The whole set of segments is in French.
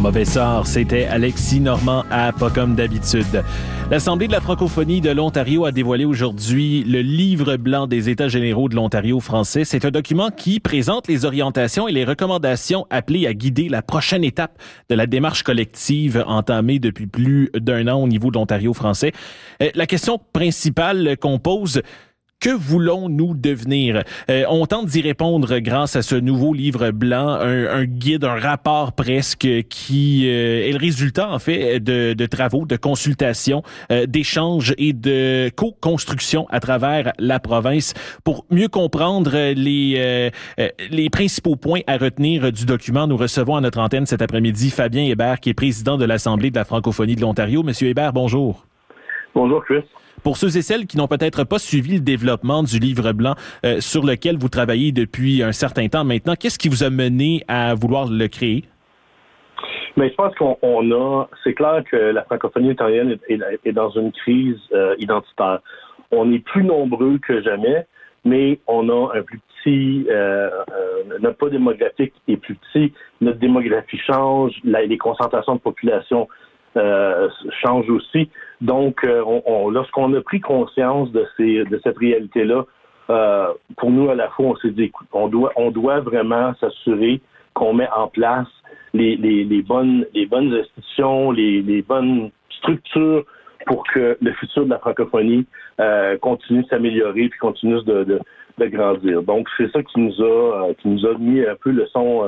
mauvais sort, c'était Alexis Normand à Pas comme d'habitude. L'Assemblée de la francophonie de l'Ontario a dévoilé aujourd'hui le livre blanc des États généraux de l'Ontario français. C'est un document qui présente les orientations et les recommandations appelées à guider la prochaine étape de la démarche collective entamée depuis plus d'un an au niveau de l'Ontario français. La question principale qu'on pose: que voulons-nous devenir? On tente d'y répondre grâce à ce nouveau livre blanc, un guide, un rapport presque qui est le résultat en fait de travaux, de consultations, d'échanges et de co-construction à travers la province pour mieux comprendre les principaux points à retenir du document. Nous recevons à notre antenne cet après-midi Fabien Hébert, qui est président de l'Assemblée de la francophonie de l'Ontario. Monsieur Hébert, bonjour. Bonjour, Chris. Pour ceux et celles qui n'ont peut-être pas suivi le développement du livre blanc sur lequel vous travaillez depuis un certain temps maintenant, qu'est-ce qui vous a mené à vouloir le créer? Mais je pense c'est clair que la francophonie ontarienne est dans une crise identitaire. On est plus nombreux que jamais, mais on a un plus petit, notre poids démographique est plus petit, notre démographie change, les concentrations de population changent aussi. Donc, lorsqu'on a pris conscience de cette réalité-là, pour nous, à la fois, on s'est dit, on doit vraiment s'assurer qu'on met en place les bonnes institutions, les bonnes structures pour que le futur de la francophonie continue de s'améliorer puis continue de grandir. Donc, c'est ça qui nous a mis un peu le son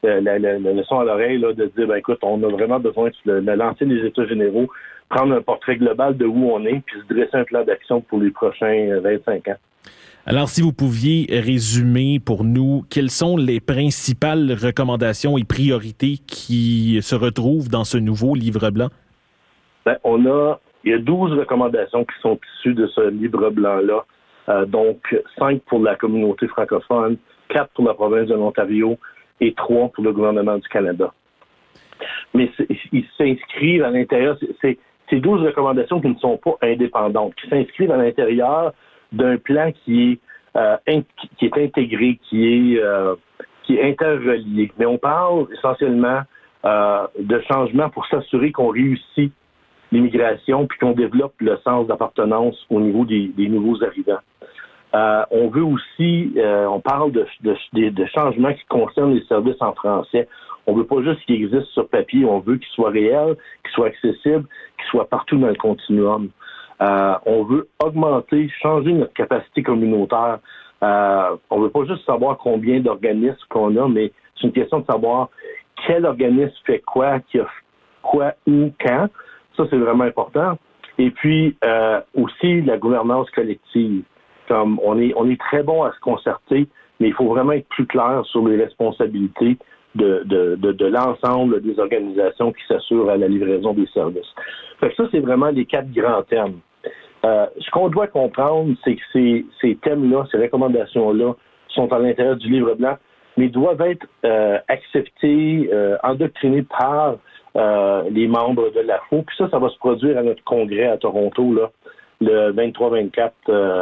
à l'oreille, là, de dire, ben écoute, on a vraiment besoin de lancer les États généraux, prendre un portrait global de où on est, puis se dresser un plan d'action pour les prochains 25 ans. Alors, si vous pouviez résumer pour nous, quelles sont les principales recommandations et priorités qui se retrouvent dans ce nouveau livre blanc? Ben, il y a 12 recommandations qui sont issues de ce livre blanc-là. Donc, 5 pour la communauté francophone, 4 pour la province de l'Ontario et 3 pour le gouvernement du Canada. Mais ils s'inscrivent à l'intérieur, c'est 12 recommandations qui ne sont pas indépendantes, qui s'inscrivent à l'intérieur d'un plan qui est intégré, qui est interrelié. Mais on parle essentiellement de changements pour s'assurer qu'on réussit l'immigration puis qu'on développe le sens d'appartenance au niveau des nouveaux arrivants. On veut aussi, on parle de changements qui concernent les services en français. On veut pas juste qu'ils existent sur papier, on veut qu'ils soient réels, qu'ils soient accessibles, qu'ils soient partout dans le continuum. On veut changer notre capacité communautaire. On veut pas juste savoir combien d'organismes qu'on a, mais c'est une question de savoir quel organisme fait quoi, qui a quoi, où, quand. Ça, c'est vraiment important. Et puis, aussi, la gouvernance collective. Comme on est très bon à se concerter, mais il faut vraiment être plus clair sur les responsabilités de l'ensemble des organisations qui s'assurent à la livraison des services. Fait que ça, c'est vraiment les 4 grands thèmes. Ce qu'on doit comprendre, c'est que ces thèmes-là, ces recommandations-là, sont à l'intérieur du livre blanc, mais doivent être acceptés, endoctrinés par les membres de l'AFO. Puis ça va se produire à notre congrès à Toronto, là, le 23-24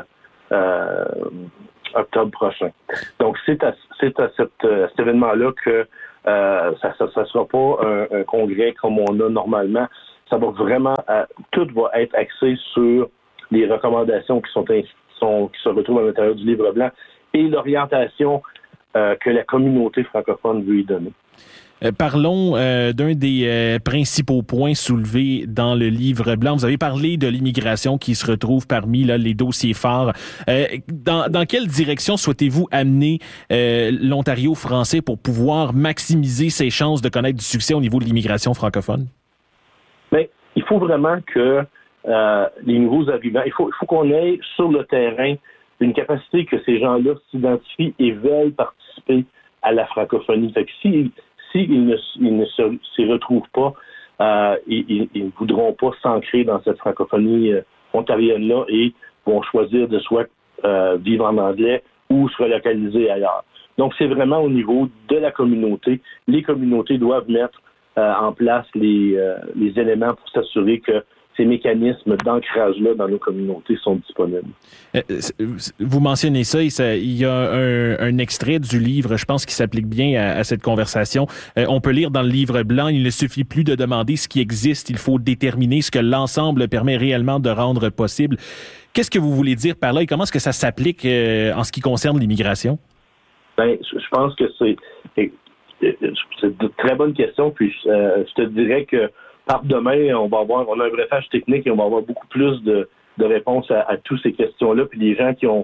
octobre prochain. Donc, c'est à cet événement-là que ça sera pas un congrès comme on a normalement. Ça va vraiment, tout va être axé sur les recommandations qui se retrouvent à l'intérieur du livre blanc et l'orientation que la communauté francophone veut y donner. Parlons d'un des principaux points soulevés dans le livre blanc. Vous avez parlé de l'immigration qui se retrouve parmi les dossiers phares. Dans quelle direction souhaitez-vous amener l'Ontario français pour pouvoir maximiser ses chances de connaître du succès au niveau de l'immigration francophone? Bien, il faut vraiment que les nouveaux arrivants, il faut qu'on ait sur le terrain une capacité que ces gens-là s'identifient et veulent participer à la francophonie. Fait que s'ils ne s'y retrouvent pas, ils ne voudront pas s'ancrer dans cette francophonie ontarienne-là et vont choisir de soit vivre en anglais ou se relocaliser ailleurs. Donc, c'est vraiment au niveau de la communauté. Les communautés doivent mettre en place les éléments pour s'assurer que ces mécanismes d'ancrage-là dans nos communautés sont disponibles. Vous mentionnez ça, il y a un extrait du livre, je pense, qui s'applique bien à cette conversation. On peut lire dans le livre blanc, il ne suffit plus de demander ce qui existe, il faut déterminer ce que l'ensemble permet réellement de rendre possible. Qu'est-ce que vous voulez dire par là et comment est-ce que ça s'applique en ce qui concerne l'immigration? Ben, je pense que c'est une très bonne question, puis je te dirais que par demain, on a un brefage technique et on va avoir beaucoup plus de réponses à toutes ces questions-là. Puis les gens qui ont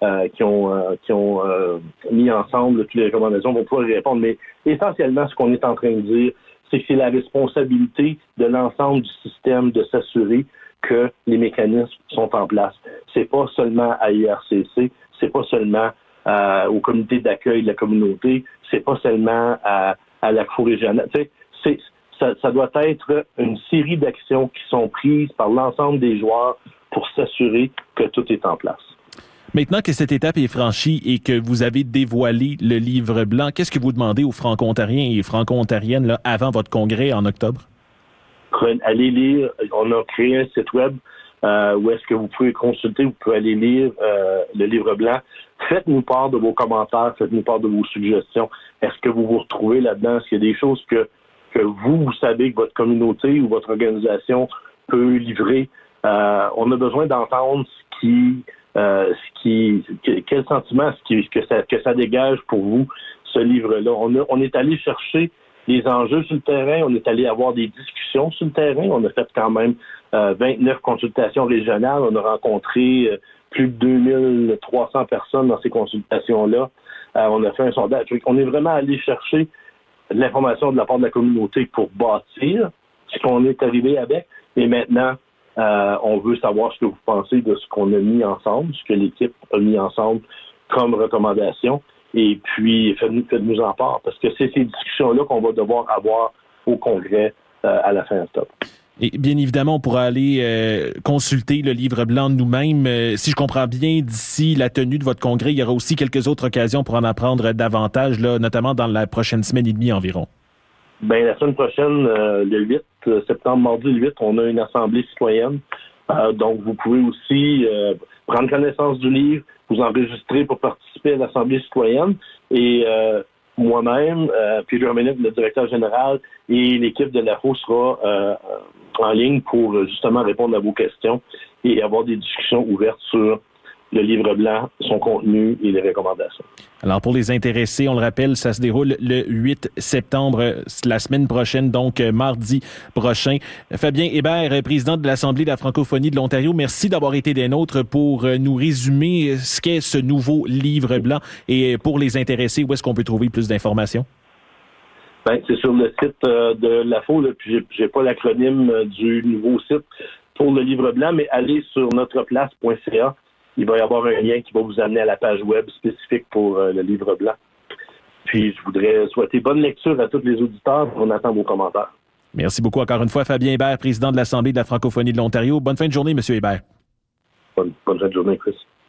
mis ensemble toutes les recommandations vont pouvoir y répondre. Mais essentiellement, ce qu'on est en train de dire, c'est que c'est la responsabilité de l'ensemble du système de s'assurer que les mécanismes sont en place. C'est pas seulement à IRCC, c'est pas seulement au comité d'accueil de la communauté, c'est pas seulement à la Cour régionale. Tu sais, ça doit être une série d'actions qui sont prises par l'ensemble des joueurs pour s'assurer que tout est en place. Maintenant que cette étape est franchie et que vous avez dévoilé le livre blanc, qu'est-ce que vous demandez aux Franco-Ontariens et Franco-Ontariennes là, avant votre congrès en octobre? Allez lire. On a créé un site web où est-ce que vous pouvez consulter, vous pouvez aller lire le livre blanc. Faites-nous part de vos commentaires, faites-nous part de vos suggestions. Est-ce que vous vous retrouvez là-dedans? Est-ce qu'il y a des choses que vous savez que votre communauté ou votre organisation peut livrer? On a besoin d'entendre quel sentiment que ça dégage pour vous, ce livre-là. On est allé chercher les enjeux sur le terrain, on est allé avoir des discussions sur le terrain. On a fait quand même 29 consultations régionales. On a rencontré plus de 2300 personnes dans ces consultations-là. On a fait un sondage. On est vraiment allé chercher de l'information de la part de la communauté pour bâtir ce qu'on est arrivé avec. Et maintenant, on veut savoir ce que vous pensez de ce qu'on a mis ensemble, ce que l'équipe a mis ensemble comme recommandation. Et puis, faites-nous en part, parce que c'est ces discussions-là qu'on va devoir avoir au Congrès à la fin octobre. Et bien évidemment, on pourra aller consulter le livre blanc nous-mêmes. Si je comprends bien, d'ici la tenue de votre congrès, il y aura aussi quelques autres occasions pour en apprendre davantage, là, notamment dans la prochaine semaine et demie environ. Ben, la semaine prochaine, le 8 septembre, mardi le 8, on a une assemblée citoyenne. Donc, vous pouvez aussi prendre connaissance du livre, vous enregistrer pour participer à l'assemblée citoyenne. Et moi-même, Peter Minnick, le directeur général, et l'équipe de l'AFO sera en ligne pour justement répondre à vos questions et avoir des discussions ouvertes sur le livre blanc, son contenu et les recommandations. Alors, pour les intéressés, on le rappelle, ça se déroule le 8 septembre, la semaine prochaine, donc mardi prochain. Fabien Hébert, président de l'Assemblée de la francophonie de l'Ontario, merci d'avoir été des nôtres pour nous résumer ce qu'est ce nouveau livre blanc et pour les intéressés, où est-ce qu'on peut trouver plus d'informations? Ben, c'est sur le site de l'AFO, là, puis j'ai pas l'acronyme du nouveau site pour le livre blanc, mais allez sur notreplace.ca. Il va y avoir un lien qui va vous amener à la page web spécifique pour le livre blanc. Puis, je voudrais souhaiter bonne lecture à tous les auditeurs. On attend vos commentaires. Merci beaucoup encore une fois, Fabien Hébert, président de l'Assemblée de la francophonie de l'Ontario. Bonne fin de journée, M. Hébert. Bonne fin de journée, Chris.